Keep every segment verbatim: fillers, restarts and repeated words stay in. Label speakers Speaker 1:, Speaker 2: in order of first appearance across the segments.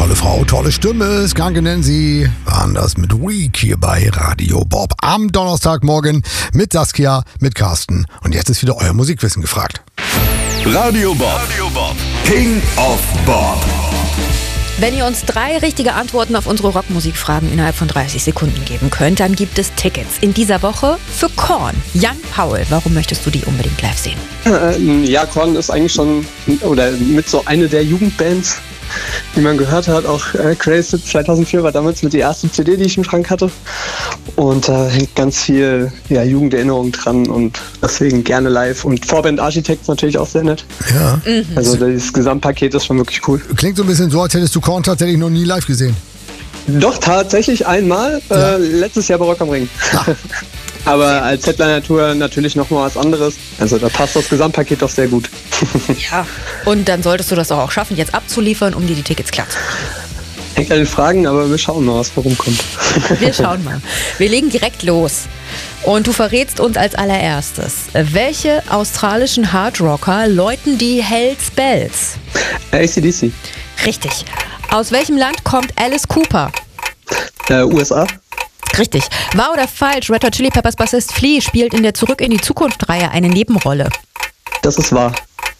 Speaker 1: Tolle Frau, tolle Stimme, Skanke nennen sie. Waren das mit Week hier bei Radio Bob am Donnerstagmorgen mit Saskia, mit Carsten. Und jetzt ist wieder euer Musikwissen gefragt.
Speaker 2: Radio Bob, Radio Bob. King of Bob.
Speaker 3: Wenn ihr uns drei richtige Antworten auf unsere Rockmusikfragen innerhalb von dreißig Sekunden geben könnt, dann gibt es Tickets in dieser Woche für Korn. Jan Paul, warum möchtest du die unbedingt live sehen?
Speaker 4: Äh, ja, Korn ist eigentlich schon, oder mit so eine der Jugendbands, die man gehört hat. Auch äh, Crazy zweitausendvier war damals mit die erste C D, die ich im Schrank hatte. Und da äh, hängt ganz viel ja, Jugenderinnerung dran und deswegen gerne live. Und Vorband Architects natürlich auch sehr nett.
Speaker 1: Ja.
Speaker 3: Mhm.
Speaker 4: Also das Gesamtpaket ist schon wirklich cool.
Speaker 1: Klingt so ein bisschen so, als hättest du Korn tatsächlich noch nie live gesehen.
Speaker 4: Doch, tatsächlich einmal.
Speaker 1: Ja.
Speaker 4: Äh, letztes Jahr bei Rock am Ring.
Speaker 1: Ah.
Speaker 4: Aber als Headliner-Tour natürlich noch mal was anderes. Also da passt das Gesamtpaket doch sehr gut.
Speaker 3: Ja, und dann solltest du das auch schaffen, jetzt abzuliefern, um dir die Tickets klar zu machen.
Speaker 4: Hängt an den Fragen, aber wir schauen mal, was vorumkommt.
Speaker 3: Wir schauen mal. Wir legen direkt los. Und du verrätst uns als allererstes, welche australischen Hardrocker läuten die Hells Bells?
Speaker 4: A C D C.
Speaker 3: Richtig. Aus welchem Land kommt Alice Cooper?
Speaker 4: Äh, U S A.
Speaker 3: Richtig. Wahr oder falsch? Red Hot Chili Peppers Bassist Flea spielt in der Zurück in die Zukunft-Reihe eine Nebenrolle.
Speaker 4: Das ist wahr.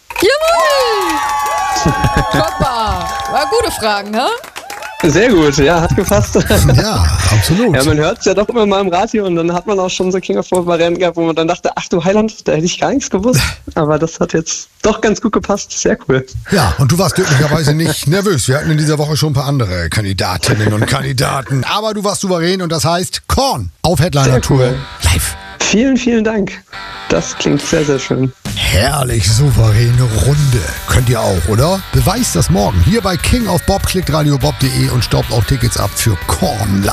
Speaker 3: Jawohl! Super! War gute Fragen, ne?
Speaker 4: Sehr gut, ja, hat gepasst.
Speaker 1: Ja, absolut.
Speaker 4: Ja, man hört es ja doch immer mal im Radio und dann hat man auch schon so King of Bob Varianten gehabt, wo man dann dachte, ach du Heiland, da hätte ich gar nichts gewusst. Aber das hat jetzt doch ganz gut gepasst. Sehr cool.
Speaker 1: Ja, und du warst glücklicherweise nicht nervös. Wir hatten in dieser Woche schon ein paar andere Kandidatinnen und Kandidaten. Aber du warst souverän und das heißt Korn auf Headliner-Tour
Speaker 4: Sehr cool.
Speaker 1: live.
Speaker 4: Vielen, vielen Dank. Das klingt sehr, sehr schön.
Speaker 1: Herrlich souveräne Runde. Könnt ihr auch, oder? Beweist das morgen. Hier bei King of Bob. Klickt radiobob punkt de und staubt auch Tickets ab für Korn live.